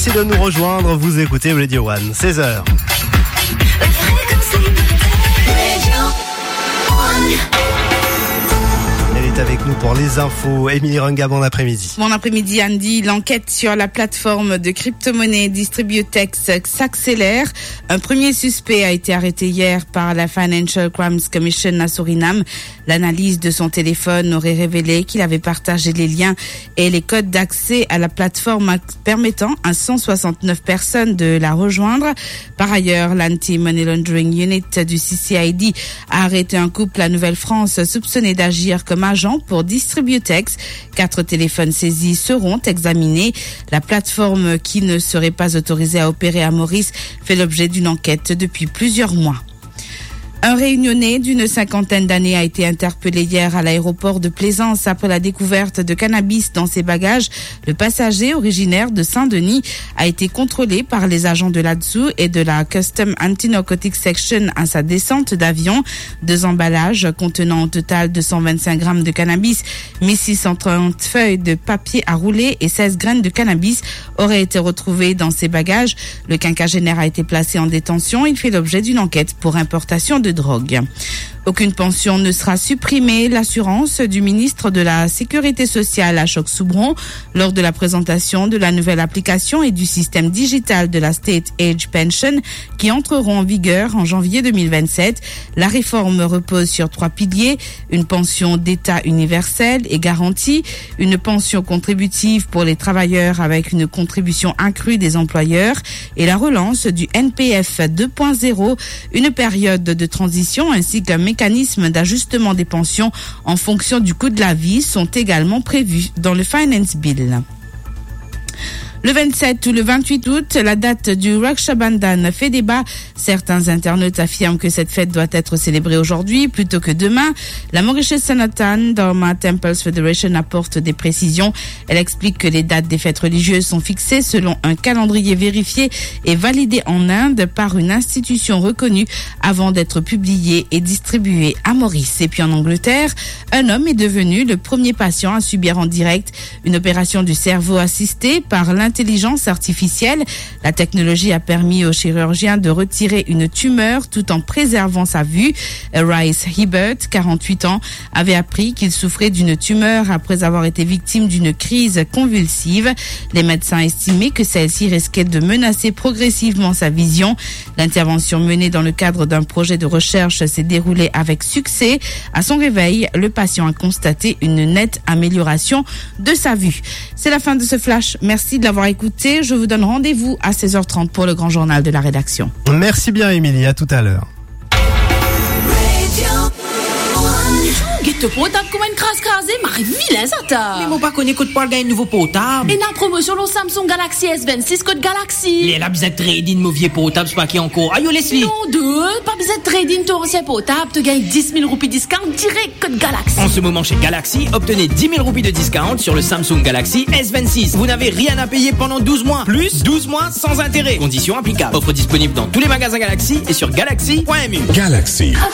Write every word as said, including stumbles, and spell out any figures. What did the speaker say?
Merci de nous rejoindre. Vous écoutez Radio One, seize heures. Elle est avec nous pour les infos. Émilie Runga, bon après-midi. Bon après-midi Andy. L'enquête sur la plateforme de crypto-monnaie Distributex s'accélère. Un premier suspect a été arrêté hier par la Financial Crimes Commission à Suriname. L'analyse de son téléphone aurait révélé qu'il avait partagé les liens et les codes d'accès à la plateforme permettant à cent soixante-neuf personnes de la rejoindre. Par ailleurs, l'Anti-Money Laundering Unit du C C I D a arrêté un couple à Nouvelle-France soupçonné d'agir comme agent pour Distributex. Quatre téléphones saisis seront examinés. La plateforme qui ne serait pas autorisée à opérer à Maurice fait l'objet d'une enquête depuis plusieurs mois. Un réunionnais d'une cinquantaine d'années a été interpellé hier à l'aéroport de Plaisance après la découverte de cannabis dans ses bagages. Le passager originaire de Saint-Denis a été contrôlé par les agents de l'A D S U et de la Custom Anti-Narcotics Section à sa descente d'avion. Deux emballages contenant au total deux cent vingt-cinq grammes de cannabis, mille six cent trente feuilles de papier à rouler et seize graines de cannabis auraient été retrouvées dans ses bagages. Le quinquagénaire a été placé en détention. Il fait l'objet d'une enquête pour importation de drogue. Aucune pension ne sera supprimée. L'assurance du ministre de la Sécurité sociale, Ashok Soubron, lors de la présentation de la nouvelle application et du système digital de la State Age Pension qui entreront en vigueur en janvier deux mille vingt-sept. La réforme repose sur trois piliers: une pension d'État universelle et garantie, une pension contributive pour les travailleurs avec une contribution accrue des employeurs et la relance du N P F deux point zéro, une période de transition ainsi qu'un mécanisme d'ajustement des pensions en fonction du coût de la vie sont également prévus dans le Finance Bill. Le vingt-sept ou le vingt-huit août, la date du Raksha Bandhan fait débat. Certains internautes affirment que cette fête doit être célébrée aujourd'hui plutôt que demain. La Mauritius Sanatan Dharma Temples Federation apporte des précisions. Elle explique que les dates des fêtes religieuses sont fixées selon un calendrier vérifié et validé en Inde par une institution reconnue avant d'être publié et distribué à Maurice. Et puis en Angleterre, un homme est devenu le premier patient à subir en direct une opération du cerveau assistée par l'intelligence Intelligence artificielle. La technologie a permis au chirurgien de retirer une tumeur tout en préservant sa vue. Rice Hibbert, quarante-huit ans, avait appris qu'il souffrait d'une tumeur après avoir été victime d'une crise convulsive. Les médecins estimaient que celle-ci risquait de menacer progressivement sa vision. L'intervention menée dans le cadre d'un projet de recherche s'est déroulée avec succès. À son réveil, le patient a constaté une nette amélioration de sa vue. C'est la fin de ce flash. Merci de l'avoir écouté. Je vous donne rendez-vous à seize heures trente pour le grand journal de la rédaction. Merci bien, Émilie. À tout à l'heure. Get potable comme une crasse crasée, ma vilain ça t'a. Mais mon pas connaît que tu parles d'un nouveau potable. Et la promotion le Samsung Galaxy S vingt-six code Galaxy. Les la bizarre trading mauvais potable, c'est pas qui encore. Aïe, laisse-le. Non, deux, pas bizarre trading ton ancien potable, te gagne dix mille roupies discount direct code Galaxy. En ce moment chez Galaxy, obtenez dix mille roupies de discount sur le Samsung Galaxy S vingt-six. Vous n'avez rien à payer pendant douze mois. Plus douze mois sans intérêt. Conditions applicables. Offre disponible dans tous les magasins Galaxy et sur galaxy point m u. Galaxy.